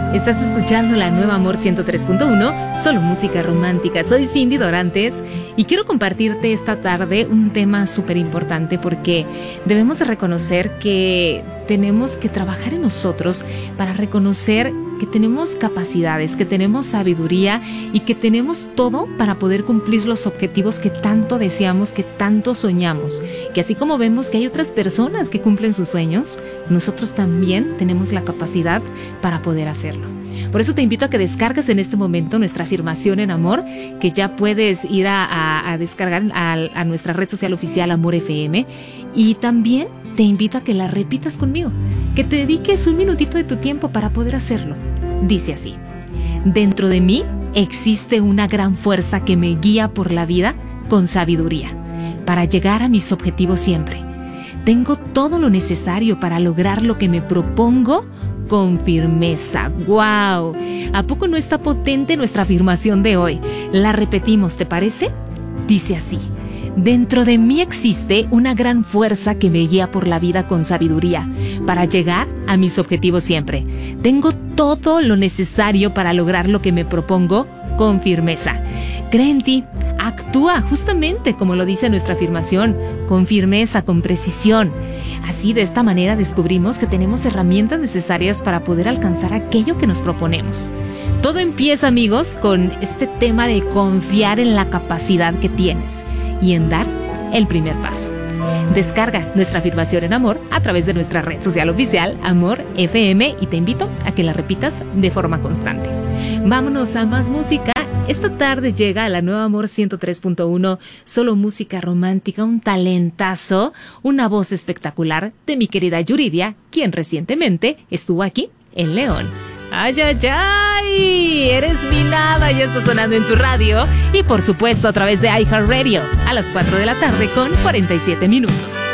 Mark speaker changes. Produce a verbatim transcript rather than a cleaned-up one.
Speaker 1: Estás escuchando la nueva Amor ciento tres punto uno, solo música romántica. Soy Cindy Dorantes y quiero compartirte esta tarde un tema súper importante porque debemos de reconocer que tenemos que trabajar en nosotros para reconocer que tenemos capacidades, que tenemos sabiduría y que tenemos todo para poder cumplir los objetivos que tanto deseamos, que tanto soñamos. Que así como vemos que hay otras personas que cumplen sus sueños, nosotros también tenemos la capacidad para poder hacerlo. Por eso te invito a que descargues en este momento nuestra afirmación en amor, que ya puedes ir a, a, a descargar a, a nuestra red social oficial Amor F M, y también te invito a que la repitas conmigo, que te dediques un minutito de tu tiempo para poder hacerlo. Dice así: dentro de mí existe una gran fuerza que me guía por la vida con sabiduría, para llegar a mis objetivos siempre. Tengo todo lo necesario para lograr lo que me propongo con firmeza. ¡Wow! ¿A poco no está potente nuestra afirmación de hoy? La repetimos, ¿te parece? Dice así: dentro de mí existe una gran fuerza que me guía por la vida con sabiduría, para llegar a mis objetivos siempre. Tengo todo lo necesario para lograr lo que me propongo con firmeza. Cree en ti, actúa justamente como lo dice nuestra afirmación, con firmeza, con precisión. Así, de esta manera descubrimos que tenemos herramientas necesarias para poder alcanzar aquello que nos proponemos. Todo empieza, amigos, con este tema de confiar en la capacidad que tienes y en dar el primer paso. Descarga nuestra afirmación en amor a través de nuestra red social oficial Amor F M y te invito a que la repitas de forma constante. Vámonos a más música. Esta tarde llega a la nueva Amor ciento tres punto uno, solo música romántica, un talentazo, una voz espectacular de mi querida Yuridia, quien recientemente estuvo aquí en León. ¡Ay, ay, ay! Eres mi nada, ya está sonando en tu radio y por supuesto a través de iHeartRadio a las cuatro de la tarde con cuarenta y siete minutos.